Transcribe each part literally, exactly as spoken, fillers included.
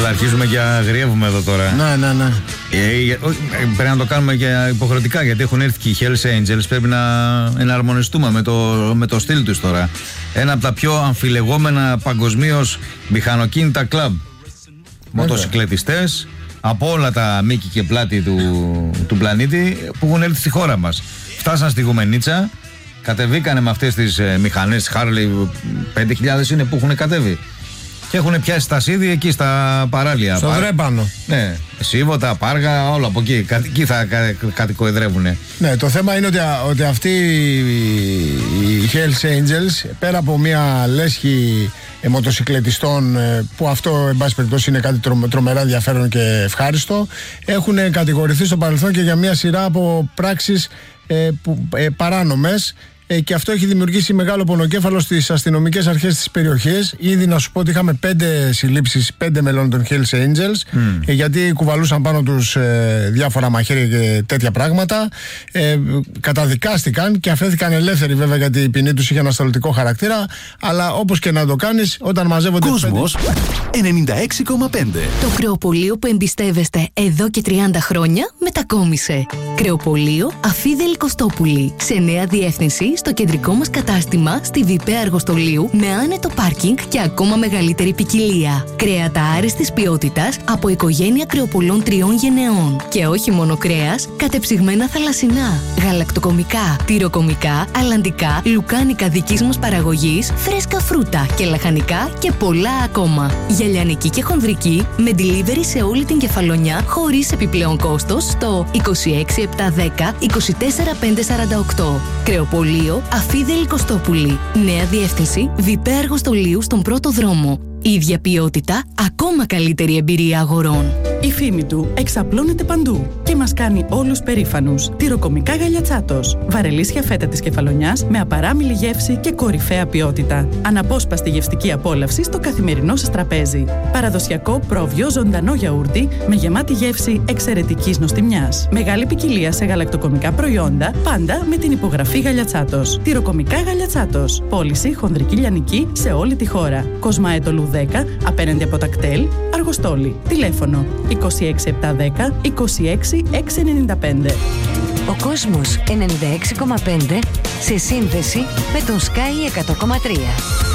αρχίζουμε και αγριεύουμε εδώ τώρα. Ναι, ναι, ναι. Ε, πρέπει να το κάνουμε και υποχρεωτικά, γιατί έχουν έρθει και οι Hells Angels. Πρέπει να εναρμονιστούμε με το, με το στυλ τους τώρα. Ένα από τα πιο αμφιλεγόμενα παγκοσμίως μηχανοκίνητα κλαμπ. Μοτοσυκλετιστές από όλα τα μήκη και πλάτη του, του πλανήτη που έχουν έρθει στη χώρα μας. Φτάσαν στη Γουμενίτσα, κατεβήκανε με αυτές τις ε, μηχανές Harley, πέντε χιλιάδες είναι που έχουν κατέβει. Και έχουν πιάσει τα σίδη εκεί στα παράλια. Στο Παρ... Δρέπανο. Ναι, Σίβωτα, Πάργα, όλα από εκεί. Κα, εκεί θα κα, κατοικοεδρεύουνε. Ναι, το θέμα είναι ότι, ότι αυτοί οι Hells Angels, πέρα από μια λέσχη ε, μοτοσυκλετιστών, ε, που αυτό εν πάση περιπτώσει είναι κάτι τρο, τρομερά ενδιαφέρον και ευχάριστο, έχουν κατηγορηθεί στο παρελθόν και για μια σειρά από πράξεις ε, που, ε, παράνομες. Ε, και αυτό έχει δημιουργήσει μεγάλο πονοκέφαλο στις αστυνομικές αρχές της περιοχής. Ήδη να σου πω ότι είχαμε πέντε συλλήψεις, πέντε μελών των Hells Angels, mm. ε, γιατί κουβαλούσαν πάνω τους ε, διάφορα μαχαίρια και τέτοια πράγματα. Ε, καταδικάστηκαν και αφέθηκαν ελεύθεροι, βέβαια, γιατί η ποινή τους είχε ανασταλτικό χαρακτήρα. Αλλά όπως και να το κάνεις, όταν μαζεύονται. Κόσμος ενενήντα έξι κόμμα πέντε. Το κρεοπωλείο που εμπιστεύεστε εδώ και τριάντα χρόνια μετακόμισε. Κρεοπωλείο Αφίδελη Κωστόπουλη. Σε νέα διεύθυνση στο κεντρικό μας κατάστημα στη Βιπέ Αργοστολίου με άνετο πάρκινγκ και ακόμα μεγαλύτερη ποικιλία. Κρέατα άριστης ποιότητας από οικογένεια κρεοπωλών τριών γενεών. Και όχι μόνο κρέας, κατεψυγμένα θαλασσινά, γαλακτοκομικά, τυροκομικά, αλλαντικά, λουκάνικα δικής μας παραγωγής, φρέσκα φρούτα και λαχανικά και πολλά ακόμα. Για λιανική και χονδρική με delivery σε όλη την Κεφαλονιά χωρίς επιπλέον κόστος στο είκοσι έξι επτακόσια δέκα είκοσι τέσσερα πεντακόσια σαράντα οκτώ. Κρεοπωλείο Αφίδελη Κωστόπουλη. Νέα διεύθυνση Βιπέ Αργοστολίου στον πρώτο δρόμο. Ίδια ποιότητα, ακόμα καλύτερη εμπειρία αγορών. Η φήμη του εξαπλώνεται παντού και μας κάνει όλους περήφανους. Τυροκομικά Γαλιατσάτος. Βαρελίσια φέτα της Κεφαλονιάς με απαράμιλη γεύση και κορυφαία ποιότητα. Αναπόσπαστη γευστική απόλαυση στο καθημερινό σας τραπέζι. Παραδοσιακό πρόβιο ζωντανό γιαούρτι με γεμάτη γεύση εξαιρετικής νοστιμιάς. Μεγάλη ποικιλία σε γαλακτοκομικά προϊόντα, πάντα με την υπογραφή Γαλιατσάτος. Τυροκομικά Γαλιατσάτος. Πώληση χονδρική λιανική σε όλη τη χώρα. Κοσμαέτολου δέκα απέναντι από τα κτέλ, Αργοστόλη. Τηλέφωνο είκοσι έξι επτακόσια δέκα είκοσι έξι εξακόσια ενενήντα πέντε. Ο κόσμος ενενήντα έξι κόμμα πέντε σε σύνδεση με τον Sky εκατό κόμμα τρία.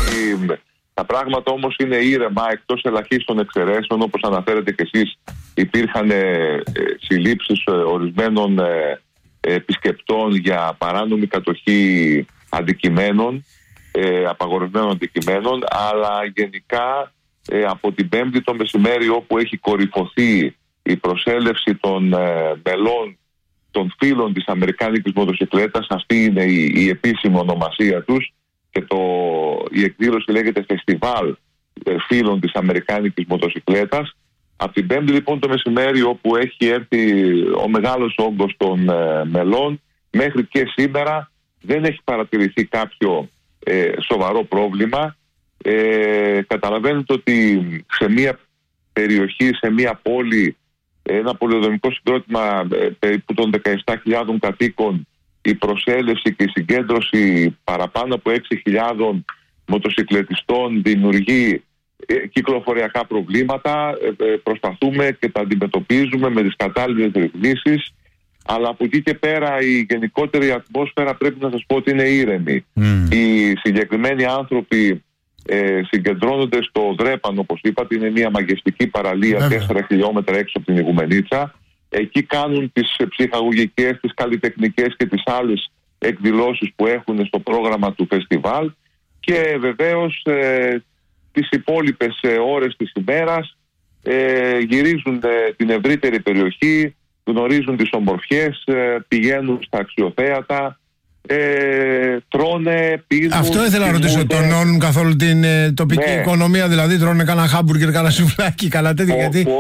Τα πράγματα όμως είναι ήρεμα, εκτός ελαχίστων εξαιρέσεων, όπως αναφέρετε και εσείς. Υπήρχαν ε, ε, συλλήψεις ε, ορισμένων ε, επισκεπτών για παράνομη κατοχή αντικειμένων, ε, απαγορευμένων αντικειμένων, αλλά γενικά ε, από την Πέμπτη το μεσημέρι, όπου έχει κορυφωθεί η προσέλευση των ε, μελών των φίλων της Αμερικάνικης μοτοσυκλέτας, αυτή είναι η, η επίσημη ονομασία τους, και το, η εκδήλωση λέγεται Φεστιβάλ ε, Φίλων της Αμερικάνικης Μοτοσυκλέτας. Από την Πέμπτη λοιπόν το μεσημέρι, όπου έχει έρθει ο μεγάλος όγκος των ε, μελών, μέχρι και σήμερα δεν έχει παρατηρηθεί κάποιο ε, σοβαρό πρόβλημα. Ε, καταλαβαίνετε ότι σε μια περιοχή, σε μια πόλη, ένα πολυοδομικό συγκρότημα ε, περίπου των δεκαεπτά χιλιάδων κατοίκων, η προσέλευση και η συγκέντρωση παραπάνω από έξι χιλιάδες μοτοσυκλετιστών δημιουργεί ε, κυκλοφοριακά προβλήματα. Ε, ε, προσπαθούμε και τα αντιμετωπίζουμε με τις κατάλληλες ρυθμίσεις, αλλά από εκεί και πέρα η γενικότερη ατμόσφαιρα, πρέπει να σας πω ότι είναι ήρεμη. Mm. Οι συγκεκριμένοι άνθρωποι ε, συγκεντρώνονται στο Δρέπανο, όπως είπατε, είναι μια μαγευτική παραλία τέσσερα χιλιόμετρα έξω από την Ιγουμενίτσα. Εκεί κάνουν τις ψυχαγωγικές, τις καλλιτεχνικές και τις άλλες εκδηλώσεις που έχουν στο πρόγραμμα του φεστιβάλ, και βεβαίως ε, τις υπόλοιπες ε, ώρες της ημέρας ε, γυρίζουν ε, την ευρύτερη περιοχή, γνωρίζουν τις ομορφιές, ε, πηγαίνουν στα αξιοθέατα, ε, τρώνε, πίνουν. Αυτό ήθελα να ρωτήσω, τονώνουν καθόλου την ε, τοπική ναι. οικονομία, δηλαδή τρώνε κανένα χάμπουργκερ, κανένα σουβλάκι, κανένα τέτοιο, γιατί